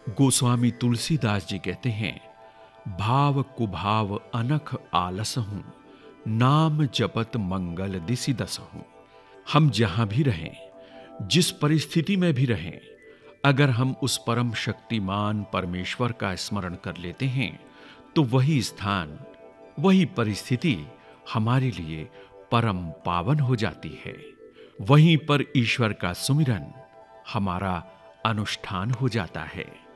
गोस्वामी तुलसीदास जी कहते हैं, भाव कुभाव अनख आलस हूं, नाम जपत मंगल दिसि दस हूं। हम जहां भी रहें, जिस परिस्थिति में भी रहें, अगर हम उस परम शक्तिमान परमेश्वर का स्मरण कर लेते हैं तो वही स्थान, वही परिस्थिति हमारे लिए परम पावन हो जाती है। वहीं पर ईश्वर का सुमिरन हमारा अनुष्ठान हो जाता है।